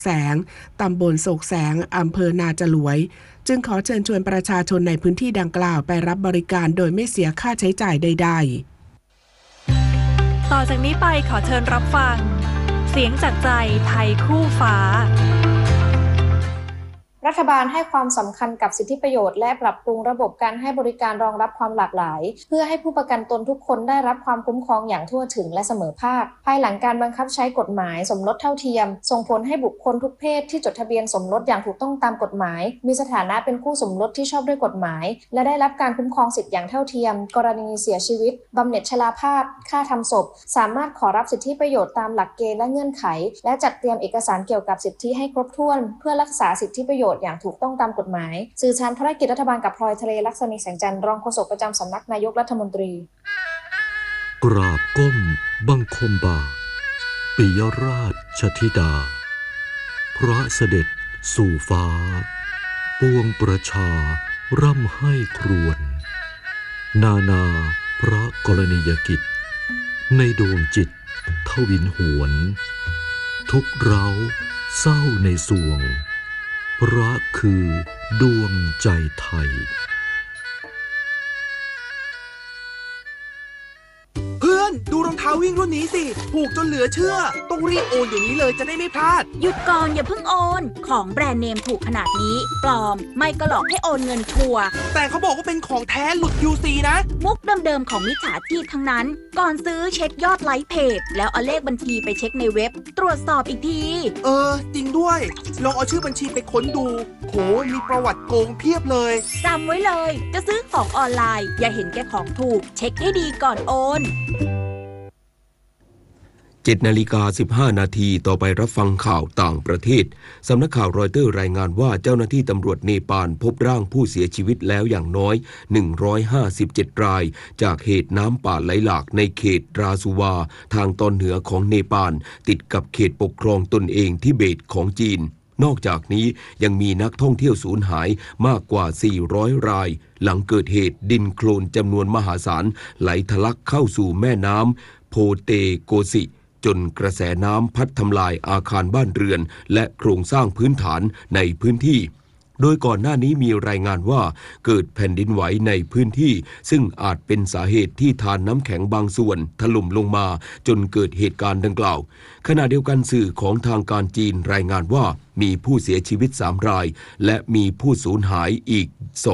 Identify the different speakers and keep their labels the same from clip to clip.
Speaker 1: แสงตำบลโศกแสงอำเภอนาจลวยจึงขอเชิญชวนประชาชนในพื้นที่ดังกล่าวไปรับบริการโดยไม่เสียค่าใช้จ่ายใด
Speaker 2: ๆต่อจากนี้ไปขอเชิญรับฟังเสียงจากใจไทยคู่ฟ้า
Speaker 3: รัฐบาลให้ความสำคัญกับสิทธิประโยชน์และปรับปรุงระบบการให้บริการรองรับความหลากหลายเพื่อให้ผู้ประกันตนทุกคนได้รับความคุ้มครองอย่างทั่วถึงและเสมอภาคภายหลังการบังคับใช้กฎหมายสมรสเท่าเทียมส่งผลให้บุคคลทุกเพศที่จดทะเบียนสมรสอย่างถูกต้องตามกฎหมายมีสถานะเป็นคู่สมรสที่ชอบด้วยกฎหมายและได้รับการคุ้มครองสิทธิอย่างเท่าเทียมกรณีเสียชีวิตบำเหน็จชราภาพค่าทำศพสามารถขอรับสิทธิประโยชน์ตามหลักเกณฑ์และเงื่อนไขและจัดเตรียมเอกสารเกี่ยวกับสิทธิให้ครบถ้วนเพื่อรักษาสิทธิประโยชน์อย่างถูกต้องตามกฎหมายสื่อสารภารกิจรัฐบาลกับพลอยทะเลลักษณีแสงจันทร์รองโฆษกประจำสำนักนายกรัฐมนตรี
Speaker 4: กราบก้มบังคมบาทปิยราชธิดาพระเสด็จสู่ฟ้าปวงประชาร่ำให้ครวญนาพระกรณียกิจในดวงจิตทวินหวนทุกเร้าเศร้าในสวงพระคือดวงใจไทย
Speaker 5: เพื่อนดูรองเท้าวิ่งรุ่นนี้สิถูกจนเหลือเชื่อต้องรีบโอนเดี๋ยวนี้เลยจะได้ไม่พลาด
Speaker 6: หยุดก่อนอย่าเพิ่งโอนของแบรนด์เนมถูกขนาดนี้ปลอมไม่ก็หลอกให้โอนเงินชัวร์
Speaker 5: แต่เขาบอกว่าเป็นของแท้หลุด QC นะ
Speaker 6: มุกเดิมๆของมิจฉาชีพทั้งนั้นก่อนซื้อเช็คยอดไลค์เพจแล้วเอาเลขบัญชีไปเช็คในเว็บตรวจสอบอีกที
Speaker 5: จริงด้วยลองเอาชื่อบัญชีไปค้นดูโหมีประวัติโกงเพียบเลย
Speaker 6: จำไว้เลยจะซื้อของออนไลน์อย่าเห็นแก่ของถูกเช็คให้ดีก่อนโอน
Speaker 7: 7:15 นาทีต่อไปรับฟังข่าวต่างประเทศสำนักข่าวรอยเตอร์รายงานว่าเจ้าหน้าที่ตำรวจเนปาลพบร่างผู้เสียชีวิตแล้วอย่างน้อย157รายจากเหตุน้ำป่าไหลหลากในเขตราซูวาทางตอนเหนือของเนปาลติดกับเขตปกครองตนเองทิเบตของจีนนอกจากนี้ยังมีนักท่องเที่ยวสูญหายมากกว่า400รายหลังเกิดเหตุดินโคลนจำนวนมหาศาลไหลทะลักเข้าสู่แม่น้ำโพเตโกซิจนกระแสน้ำพัดทำลายอาคารบ้านเรือนและโครงสร้างพื้นฐานในพื้นที่โดยก่อนหน้านี้มีรายงานว่าเกิดแผ่นดินไหวในพื้นที่ซึ่งอาจเป็นสาเหตุที่ธารน้ำแข็งบางส่วนถล่มลงมาจนเกิดเหตุการณ์ดังกล่าวขณะเดียวกันสื่อของทางการจีนรายงานว่ามีผู้เสียชีวิต3รายและมีผู้สูญหายอีก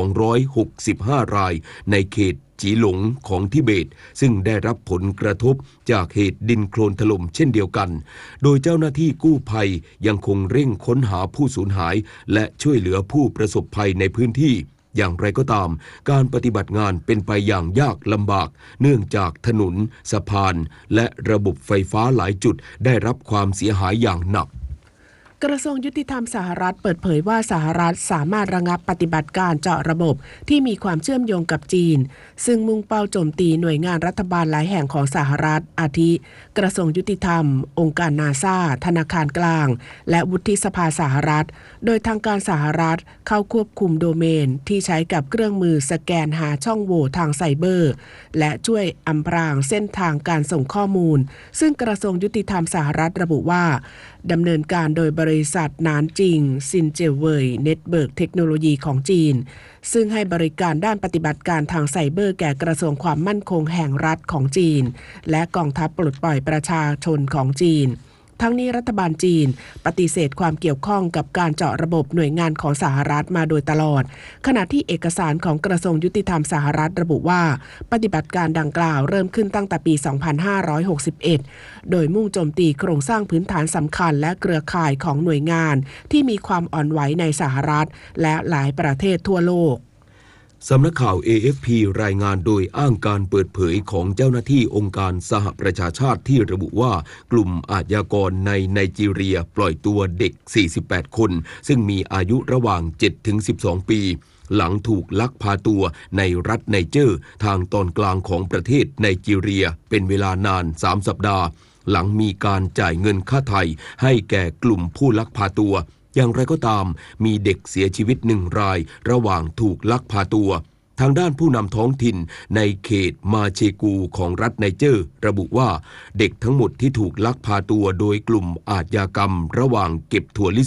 Speaker 7: 265รายในเขตจีหลงของทิเบตซึ่งได้รับผลกระทบจากเหตุดินโคลนถล่มเช่นเดียวกันโดยเจ้าหน้าที่กู้ภัยยังคงเร่งค้นหาผู้สูญหายและช่วยเหลือผู้ประสบภัยในพื้นที่อย่างไรก็ตามการปฏิบัติงานเป็นไปอย่างยากลำบากเนื่องจากถนนสะพานและระบบไฟฟ้าหลายจุดได้รับความเสียหายอย่างหนัก
Speaker 1: กระทรวงยุติธรรมสหรัฐเปิดเผยว่าสหรัฐสามารถระงับปฏิบัติการเจาะระบบที่มีความเชื่อมโยงกับจีนซึ่งมุ่งเป้าโจมตีหน่วยงานรัฐบาลหลายแห่งของสหรัฐอาทิกระทรวงยุติธรรมองค์การนาซาธนาคารกลางและวุฒิสภาสหรัฐโดยทางการสหรัฐเข้าควบคุมโดเมนที่ใช้กับเครื่องมือสแกนหาช่องโหว่ทางไซเบอร์และช่วยอำพรางเส้นทางการส่งข้อมูลซึ่งกระทรวงยุติธรรมสหรัฐระบุว่าดำเนินการโดยบริษัทนานจิงซินเจเว่ยเน็ตเวิร์กเทคโนโลยีของจีนซึ่งให้บริการด้านปฏิบัติการทางไซเบอร์แก่กระทรวงความมั่นคงแห่งรัฐของจีนและกองทัพปลดปล่อยประชาชนของจีนทั้งนี้รัฐบาลจีนปฏิเสธความเกี่ยวข้องกับการเจาะระบบหน่วยงานของสหรัฐมาโดยตลอดขณะที่เอกสารของกระทรวงยุติธรรมสหรัฐระบุว่าปฏิบัติการดังกล่าวเริ่มขึ้นตั้งแต่ปี 2561 โดยมุ่งโจมตีโครงสร้างพื้นฐานสำคัญและเครือข่ายของหน่วยงานที่มีความอ่อนไหวในสหรัฐและหลายประเทศทั่วโลก
Speaker 7: สำนักข่าว AFP รายงานโดยอ้างการเปิดเผยของเจ้าหน้าที่องค์การสหประชาชาติที่ระบุว่ากลุ่มอาชญากรในไนจีเรียปล่อยตัวเด็ก48คนซึ่งมีอายุระหว่าง 7-12 ปีหลังถูกลักพาตัวในรัฐไนเจอร์ทางตอนกลางของประเทศไนจีเรียเป็นเวลานาน3 สัปดาห์หลังมีการจ่ายเงินค่าไถ่ให้แก่กลุ่มผู้ลักพาตัวอย่างไรก็ตามมีเด็กเสียชีวิต1รายระหว่างถูกลักพาตัวทางด้านผู้นำท้องถิ่นในเขตมาเชกูของรัฐไนเจอร์ระบุว่าเด็กทั้งหมดที่ถูกลักพาตัวโดยกลุ่มอาชญากรรมระหว่างเก็บถั่วลิ